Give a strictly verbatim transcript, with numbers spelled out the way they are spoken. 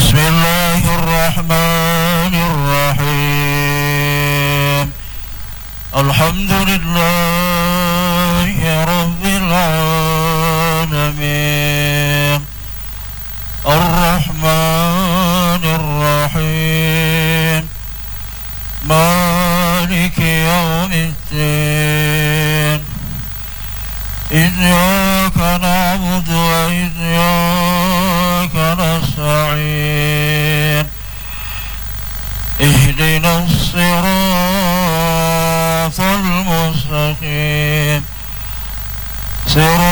بسم الله الرحمن الرحيم الحمد لله رب العالمين الرحمن الرحيم مالك يوم الدين إياك نعبد وإياك نستعين اهدنا الصراط المستقيم صراط